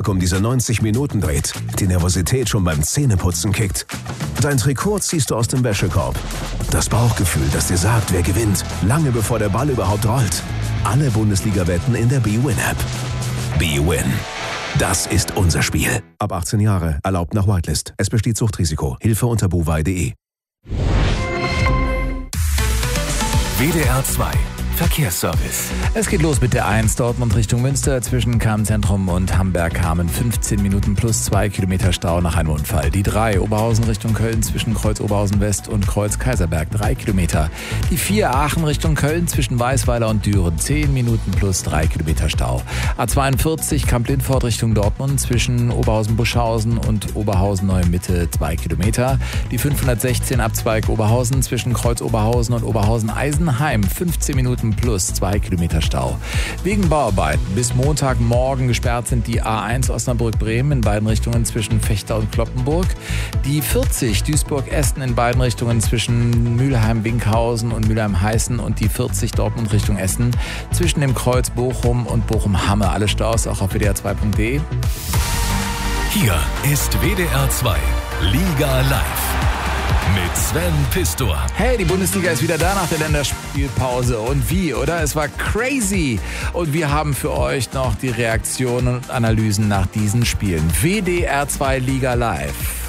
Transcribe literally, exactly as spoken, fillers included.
um diese neunzig Minuten dreht, die Nervosität schon beim Zähneputzen kickt. Dein Trikot ziehst du aus dem Wäschekorb. Das Bauchgefühl, das dir sagt, wer gewinnt, lange bevor der Ball überhaupt rollt. Alle Bundesliga-Wetten in der B-Win-App. B-Win. Das ist unser Spiel. Ab achtzehn Jahre, erlaubt nach Whitelist. Es besteht Suchtrisiko. Hilfe unter buwei punkt de. W D R zwei Verkehrsservice. Es geht los mit der eins Dortmund Richtung Münster zwischen Kamen-Zentrum und Hamberg-Kamen. fünfzehn Minuten plus zwei Kilometer Stau nach einem Unfall. Die drei Oberhausen Richtung Köln zwischen Kreuz Oberhausen West und Kreuz Kaiserberg drei Kilometer. Die vier Aachen Richtung Köln zwischen Weißweiler und Düren zehn Minuten plus drei Kilometer Stau. A zweiundvierzig Kamp-Lindfort Richtung Dortmund zwischen Oberhausen-Buschhausen und Oberhausen-Neue Mitte zwei Kilometer. Die fünfhundertsechzehn Abzweig Oberhausen zwischen Kreuz Oberhausen und Oberhausen-Eisenheim fünfzehn Minuten plus zwei Kilometer Stau. Wegen Bauarbeiten bis Montagmorgen gesperrt sind die A eins Osnabrück-Bremen in beiden Richtungen zwischen Fechter und Kloppenburg. Die vierzig Duisburg-Essen in beiden Richtungen zwischen Mülheim-Winkhausen und Mülheim-Heißen und die vierzig Dortmund Richtung Essen zwischen dem Kreuz Bochum und Bochum-Hamme. Alle Staus auch auf w d r zwei punkt de. Hier ist W D R zwei Liga Live. Mit Sven Pistor. Hey, die Bundesliga ist wieder da nach der Länderspielpause. Und wie, oder? Es war crazy. Und wir haben für euch noch die Reaktionen und Analysen nach diesen Spielen. W D R zwei Liga Live.